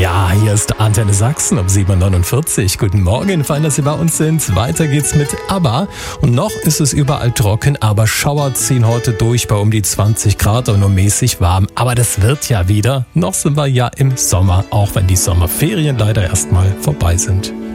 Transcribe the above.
Ja, hier ist Antenne Sachsen um 7.49 Uhr. Guten Morgen, fein, dass Sie bei uns sind. Weiter geht's mit ABBA. Und noch ist es überall trocken, aber Schauer ziehen heute durch bei um die 20 Grad und nur mäßig warm. Aber das wird ja wieder. Noch sind wir ja im Sommer, auch wenn die Sommerferien leider erstmal vorbei sind.